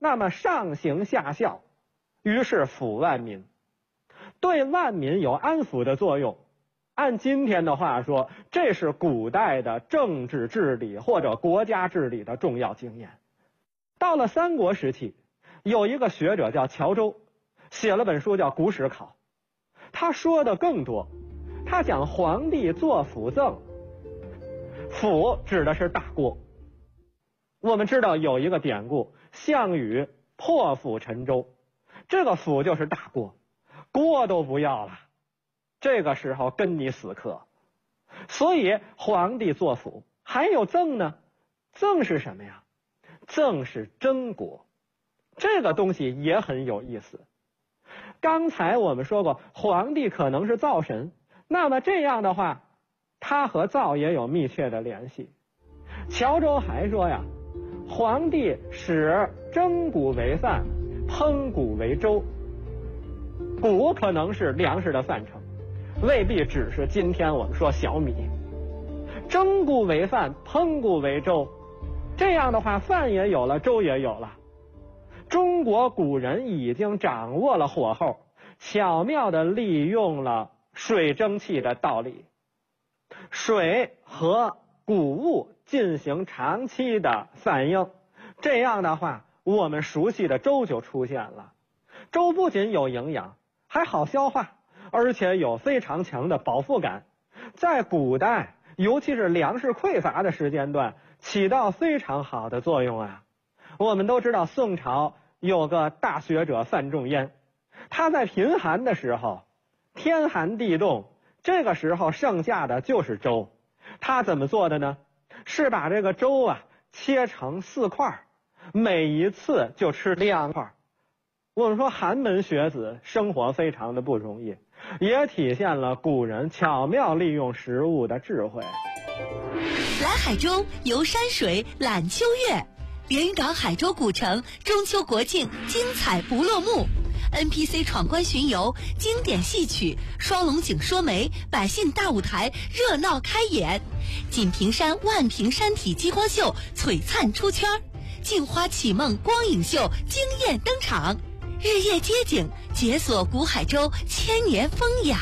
那么上行下效，于是抚万民，对万民有安抚的作用。按今天的话说，这是古代的政治治理或者国家治理的重要经验。到了三国时期，有一个学者叫乔周，写了本书叫《古史考》，他说的更多。他讲皇帝做辅政，辅指的是大国。我们知道有一个典故，项羽破釜沉舟，这个釜就是大锅，锅都不要了，这个时候跟你死磕。所以皇帝做辅。还有赠呢，赠是什么呀？赠是真国，这个东西也很有意思。刚才我们说过，皇帝可能是灶神，那么这样的话，他和灶也有密切的联系。乔周还说呀，皇帝使蒸谷为饭，烹谷为粥。谷可能是粮食的范畴，未必只是今天我们说小米。蒸谷为饭，烹谷为粥，这样的话饭也有了，粥也有了。中国古人已经掌握了火候，巧妙地利用了水蒸气的道理，水和谷物进行长期的反应，这样的话我们熟悉的粥就出现了。粥不仅有营养，还好消化，而且有非常强的饱腹感，在古代尤其是粮食匮乏的时间段起到非常好的作用啊。我们都知道宋朝有个大学者范仲淹，他在贫寒的时候，天寒地冻，这个时候剩下的就是粥。他怎么做的呢？是把这个粥啊切成4块，每一次就吃2块。我们说寒门学子生活非常的不容易，也体现了古人巧妙利用食物的智慧。 来海州游山水览秋月，连云港海州古城中秋国庆精彩不落幕， NPC 闯关巡游，经典戏曲，双龙井说媒，百姓大舞台热闹开演，锦屏山万屏山体激光秀璀璨出圈，镜花启梦光影秀惊艳登场，日夜街景解锁古海州千年风雅。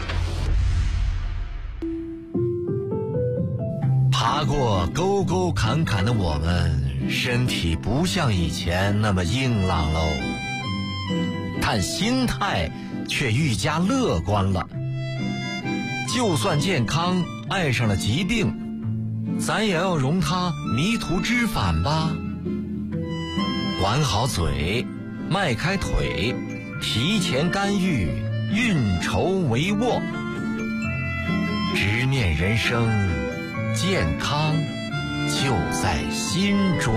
爬过沟沟坎坎的我们，身体不像以前那么硬朗喽，但心态却愈加乐观了。就算健康爱上了疾病，咱也要容它迷途知返吧。管好嘴，迈开腿，提前干预，运筹帷幄，直面人生，健康就在心中。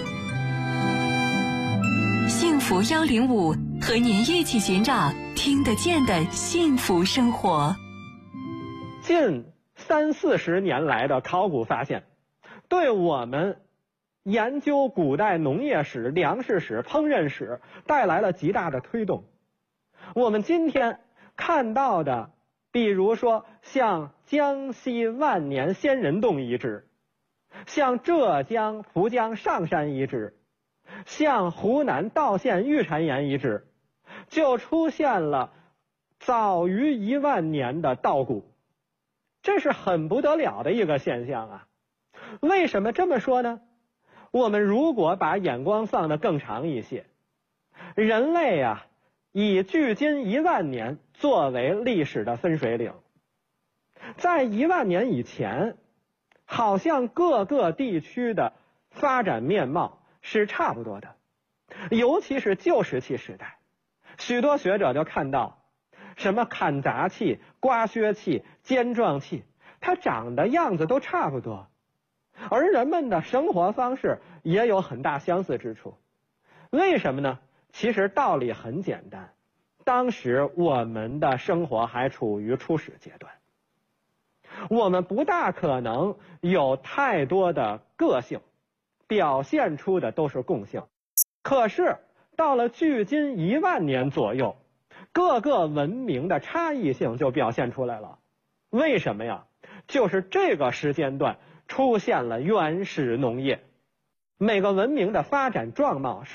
幸福105和您一起寻找听得见的幸福生活。 近30-40年来的考古发现，对我们研究古代农业史、粮食史、烹饪史带来了极大的推动。我们今天看到的，比如说像江西万年仙人洞遗址，像浙江蒲江上山遗址，像湖南道县玉蟾岩遗址，就出现了早于1万年的稻谷，这是很不得了的一个现象啊。为什么这么说呢？我们如果把眼光放得更长一些，人类啊，以距今1万年作为历史的分水岭。在1万年以前，好像各个地区的发展面貌是差不多的，尤其是旧石器时代，许多学者就看到什么砍砸器、刮削器、尖状器，它长的样子都差不多，而人们的生活方式也有很大相似之处。为什么呢？其实道理很简单，当时我们的生活还处于初始阶段，我们不大可能有太多的个性，表现出的都是共性。可是到了距今1万年左右，各个文明的差异性就表现出来了。为什么呀？就是这个时间段出现了原始农业，每个文明的发展状貌是